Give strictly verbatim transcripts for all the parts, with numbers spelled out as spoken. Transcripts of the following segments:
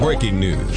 Breaking news.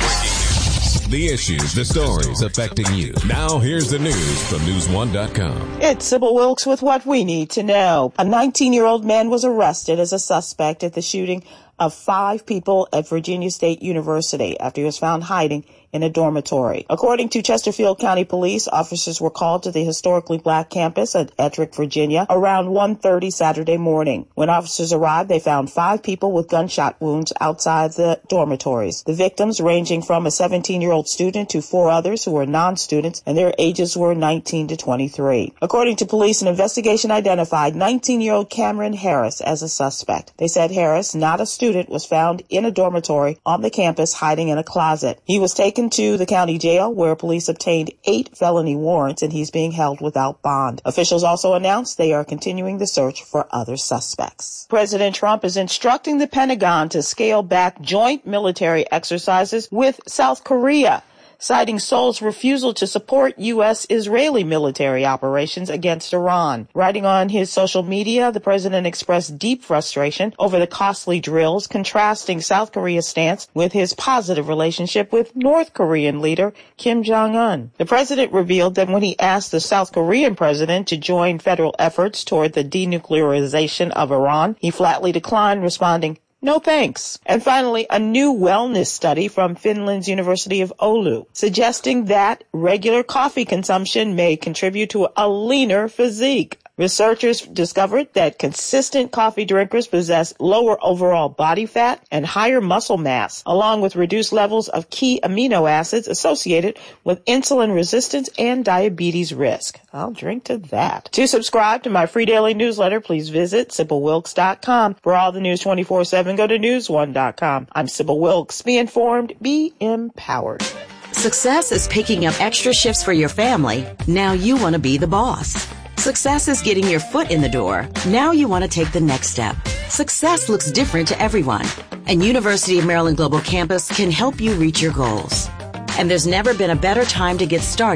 The issues, the stories affecting you. Now here's the news from news one dot com. It's Sybil Wilkes with what we need to know. A nineteen-year-old man was arrested as a suspect at the shooting of five people at Virginia State University after he was found hiding in a dormitory. According to Chesterfield County Police, officers were called to the historically black campus at Ettrick, Virginia, around one thirty Saturday morning. When officers arrived, they found five people with gunshot wounds outside the dormitories. The victims, ranging from a seventeen-year-old student to four others who were non-students, and their ages were nineteen to twenty-three. According to police, an investigation identified nineteen-year-old Cameron Harris as a suspect. They said Harris, not a student, was found in a dormitory on the campus hiding in a closet. He was taken to the county jail where police obtained eight felony warrants and he's being held without bond. Officials also announced they are continuing the search for other suspects. President Trump is instructing the Pentagon to scale back joint military exercises with South Korea, citing Seoul's refusal to support U S Israeli military operations against Iran. Writing on his social media, the president expressed deep frustration over the costly drills, contrasting South Korea's stance with his positive relationship with North Korean leader Kim Jong-un. The president revealed that when he asked the South Korean president to join federal efforts toward the denuclearization of Iran, he flatly declined, responding, "No thanks." And finally, a new wellness study from Finland's University of Oulu suggesting that regular coffee consumption may contribute to a leaner physique. Researchers discovered that consistent coffee drinkers possess lower overall body fat and higher muscle mass, along with reduced levels of key amino acids associated with insulin resistance and diabetes risk. I'll drink to that. To subscribe to my free daily newsletter, please visit Sybil Wilkes dot com. For all the news twenty-four seven, go to news one dot com. I'm Sybil Wilkes. Be informed, be empowered. Success is picking up extra shifts for your family. Now you want to be the boss. Success is getting your foot in the door. Now you want to take the next step. Success looks different to everyone, and University of Maryland Global Campus can help you reach your goals. And there's never been a better time to get started